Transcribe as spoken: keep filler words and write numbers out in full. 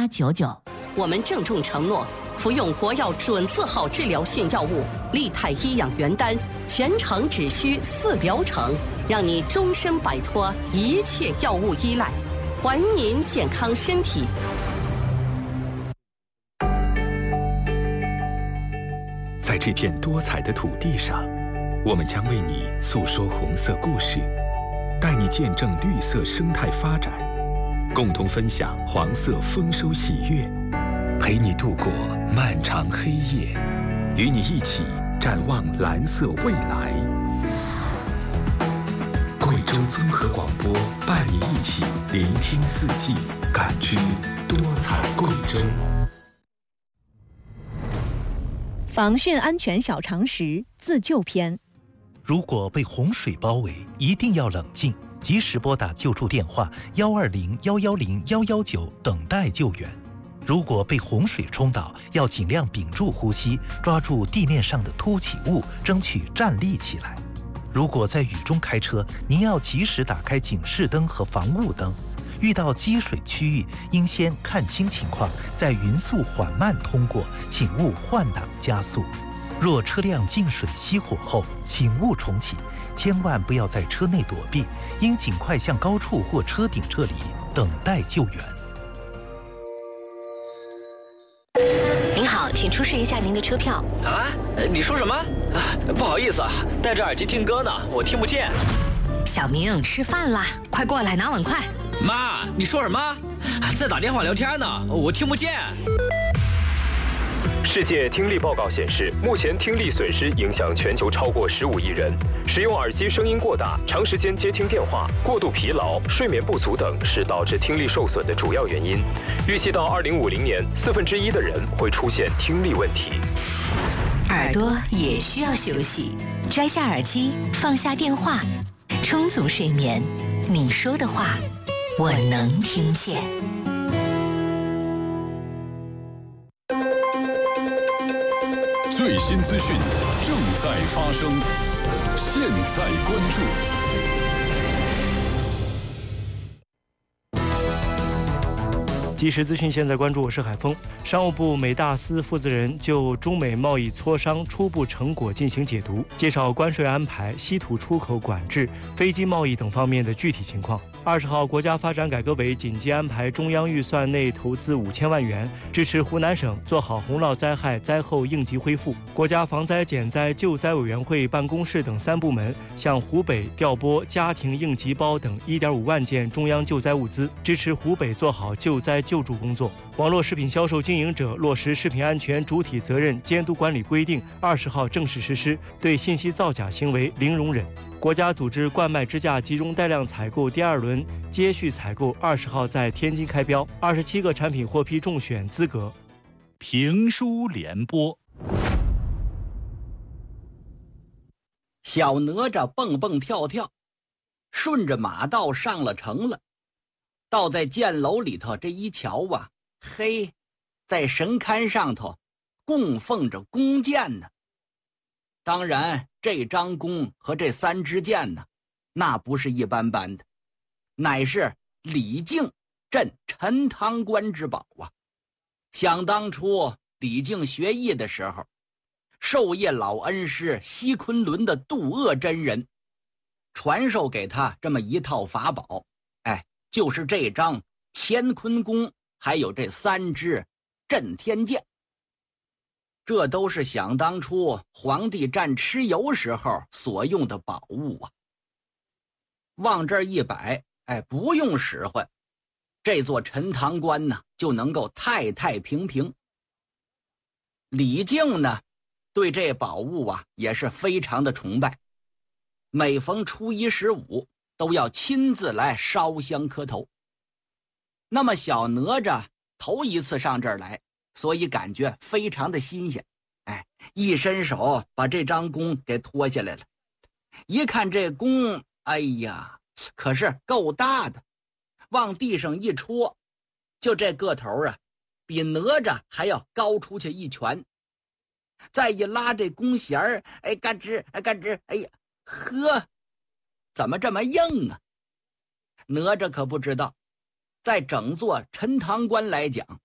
八九九。 我们郑重承诺，服用国药准字号治疗性药物利泰医养元丹，全程只需四疗程，让你终身摆脱一切药物依赖，还您健康身体。 在这片多彩的土地上，我们将为你诉说红色故事，带你见证绿色生态发展，共同分享黄色丰收喜悦，陪你度过漫长黑夜，与你一起展望蓝色未来。贵州综合广播伴你一起聆听四季，感知多彩贵州。 防汛安全小常识自救篇。 如果被洪水包围，一定要冷静，及时拨打救助电话幺二零幺幺零幺幺九等待救援。如果被洪水冲倒，要尽量屏住呼吸，抓住地面上的凸起物，争取站立起来。如果在雨中开车，您要及时打开警示灯和防雾灯。遇到积水区域，应先看清情况，再匀速缓慢通过，请勿换挡加速。若车辆进水熄火后，请勿重启，千万不要在车内躲避，应尽快向高处或车顶撤离，等待救援。 您好，请出示一下您的车票。 啊？你说什么？啊，不好意思啊，戴着耳机听歌呢，我听不见。 小明，吃饭啦，快过来拿碗筷。 妈，你说什么？在打电话聊天呢，我听不见。 世界听力报告显示，目前听力损失影响全球超过十五亿人。使用耳机声音过大、长时间接听电话、过度疲劳、睡眠不足等是导致听力受损的主要原因。预计到二零五零年，四分之一的人会出现听力问题。 耳朵也需要休息，摘下耳机，放下电话，充足睡眠。你说的话，我能听见。 最新资讯正在发生，现在关注。 即时资讯，现在关注，我是海峰。商务部美大司负责人就中美贸易磋商初步成果进行解读，介绍关税安排、稀土出口管制、飞机贸易等方面的具体情况。二十号，国家发展改革委紧急安排中央预算内投资五千万元，支持湖南省做好洪涝灾害灾后应急恢复。国家防灾减灾救灾委员会办公室等三部门向湖北调拨家庭应急包等一点五万件中央救灾物资，支持湖北做好救灾救助工作。网络食品销售经营者落实食品安全主体责任监督管理规定二十号正式实施，对信息造假行为零容忍。国家组织冠脉支架集中带量采购第二轮接续采购二十号在天津开标，二十七个产品获批中选资格。 评书联播。 小哪吒蹦蹦跳跳，顺着马道上了城了。倒在箭楼里头这一瞧啊，嘿，在神龛上头供奉着弓箭呢。当然这张弓和这三支箭呢，那不是一般般的，乃是李靖镇陈塘关之宝啊。想当初李靖学艺的时候，授业老恩师西昆仑的渡厄真人传授给他这么一套法宝，哎，就是这张乾坤弓，还有这三支震天箭。这都是想当初皇帝战蚩尤时候所用的宝物啊。往这儿一摆，哎，不用使唤，这座陈塘关呢就能够太太平平。李靖呢，对这宝物啊也是非常的崇拜，每逢初一十五都要亲自来烧香磕头。那么小哪吒头一次上这儿来，所以感觉非常的新鲜，哎，一伸手把这张弓给脱下来了。一看这弓，哎呀，可是够大的，往地上一戳，就这个头啊，比哪吒还要高出去一拳。再一拉这弓弦儿，哎，嘎吱，哎，嘎吱，哎呀，呵，怎么这么硬啊？哪吒可不知道，在整座陈塘关来讲，